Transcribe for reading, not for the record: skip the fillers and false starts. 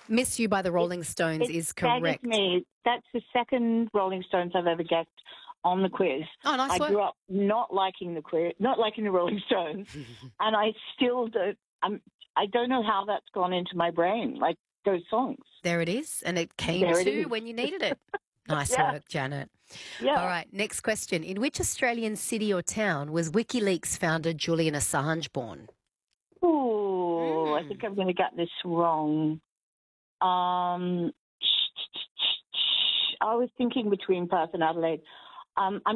Miss You by the Rolling Stones is correct. That is me. That's the second Rolling Stones I've ever guessed on the quiz. Oh, nice I work. grew up not liking the quiz, not liking the Rolling Stones, and I still don't. I don't know how that's gone into my brain, like those songs. There it is, and it came There it to is. when you needed it. Nice Yeah. work, Janet. Yeah. All right, next question. In which Australian city or town was WikiLeaks founder Julian Assange born? Ooh, I think I'm going to get this wrong. I was thinking between Perth and Adelaide. I'm